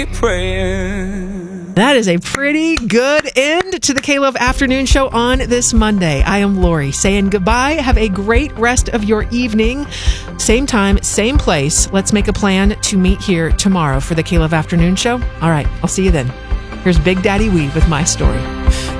That is a pretty good end to the K-Love Afternoon Show on this Monday. I am Lori saying goodbye. Have a great rest of your evening. Same time, same place. Let's make a plan to meet here tomorrow for the K-Love Afternoon Show. All right, I'll see you then. Here's Big Daddy Weave with My Story.